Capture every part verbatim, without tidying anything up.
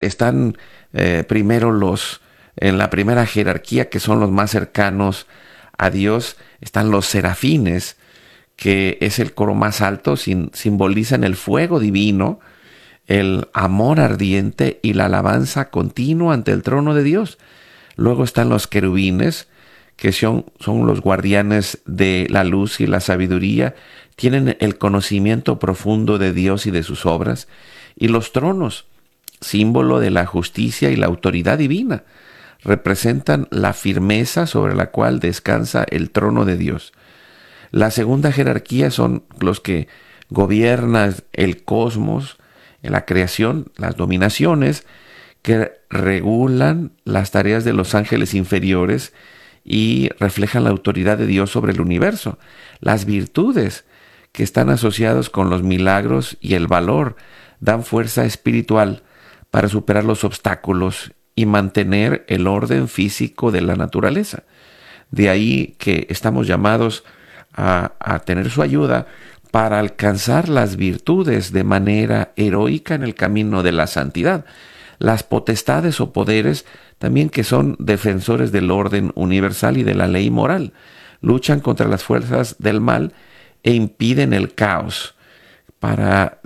están eh, primero los, en la primera jerarquía, que son los más cercanos a Dios, están los serafines, que es el coro más alto, sin, simbolizan el fuego divino, el amor ardiente y la alabanza continua ante el trono de Dios. Luego están los querubines, que son, son los guardianes de la luz y la sabiduría, tienen el conocimiento profundo de Dios y de sus obras. Y los tronos, símbolo de la justicia y la autoridad divina, representan la firmeza sobre la cual descansa el trono de Dios. La segunda jerarquía son los que gobiernan el cosmos, la creación, las dominaciones, que regulan las tareas de los ángeles inferiores y reflejan la autoridad de Dios sobre el universo. Las virtudes, que están asociados con los milagros y el valor, dan fuerza espiritual para superar los obstáculos y mantener el orden físico de la naturaleza. De ahí que estamos llamados a, a tener su ayuda para alcanzar las virtudes de manera heroica en el camino de la santidad. Las potestades o poderes, también, que son defensores del orden universal y de la ley moral, luchan contra las fuerzas del mal e impiden el caos. Para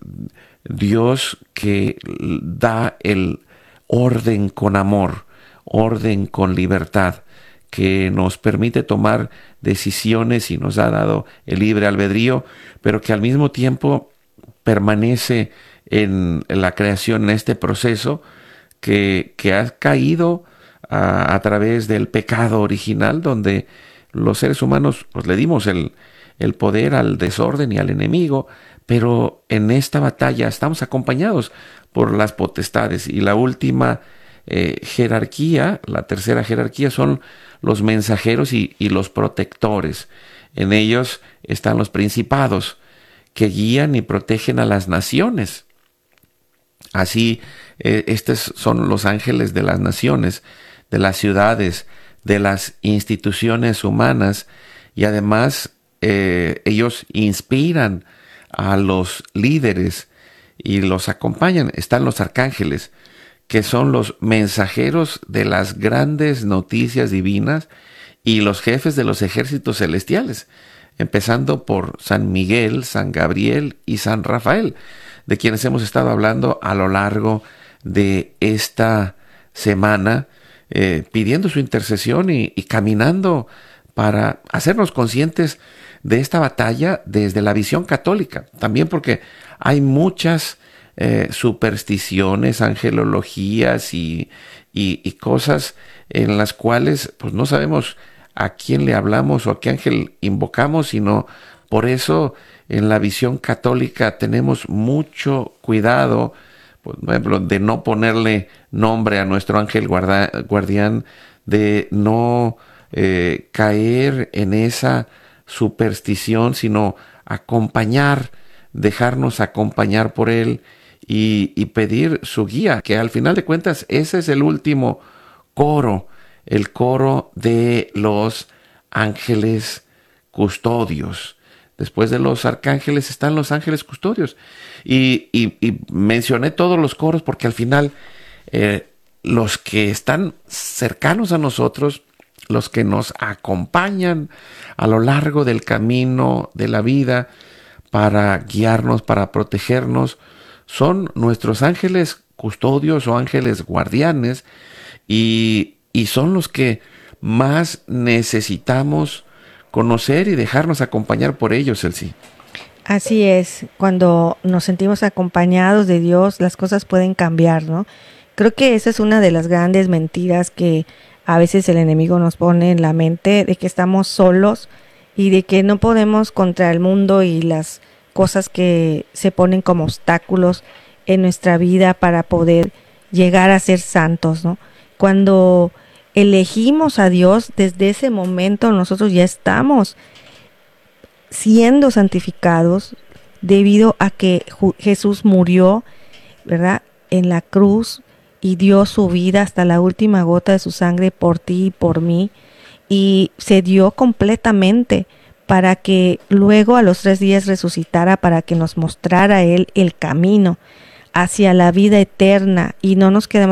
Dios, que da el orden con amor, orden con libertad, que nos permite tomar decisiones y nos ha dado el libre albedrío, pero que al mismo tiempo permanece en la creación, en este proceso que, que ha caído a, a través del pecado original, donde los seres humanos pues, le dimos el, el poder al desorden y al enemigo, pero en esta batalla estamos acompañados por las potestades. Y la última eh, jerarquía, la tercera jerarquía, son los mensajeros y, y los protectores. En ellos están los principados, que guían y protegen a las naciones. Así, eh, estos son los ángeles de las naciones, de las ciudades, de las instituciones humanas, y además eh, ellos inspiran a los líderes y los acompañan. Están los arcángeles, que son los mensajeros de las grandes noticias divinas y los jefes de los ejércitos celestiales, empezando por San Miguel, San Gabriel y San Rafael, de quienes hemos estado hablando a lo largo de esta semana, eh, pidiendo su intercesión y, y caminando para hacernos conscientes de esta batalla desde la visión católica. También porque hay muchas eh, supersticiones, angelologías y, y, y cosas en las cuales pues no sabemos a quién le hablamos o a qué ángel invocamos, sino por eso en la visión católica tenemos mucho cuidado, por ejemplo, de no ponerle nombre a nuestro ángel guarda, guardián, de no eh, caer en esa superstición, sino acompañar, dejarnos acompañar por él y, y pedir su guía, que al final de cuentas ese es el último coro, el coro de los ángeles custodios. Después de los arcángeles están los ángeles custodios. Y, y, y mencioné todos los coros porque al final eh, los que están cercanos a nosotros, los que nos acompañan a lo largo del camino de la vida para guiarnos, para protegernos, son nuestros ángeles custodios o ángeles guardianes, y, y son los que más necesitamos conocer y dejarnos acompañar por ellos, Elsie. Así es, cuando nos sentimos acompañados de Dios, las cosas pueden cambiar, ¿no? Creo que esa es una de las grandes mentiras que a veces el enemigo nos pone en la mente, de que estamos solos y de que no podemos contra el mundo y las cosas que se ponen como obstáculos en nuestra vida para poder llegar a ser santos, ¿no? Cuando elegimos a Dios, desde ese momento nosotros ya estamos siendo santificados debido a que Jesús murió, ¿verdad?, en la cruz y dio su vida hasta la última gota de su sangre por ti y por mí, y se dio completamente para que luego a los tres días resucitara, para que nos mostrara Él el camino hacia la vida eterna y no nos quedemos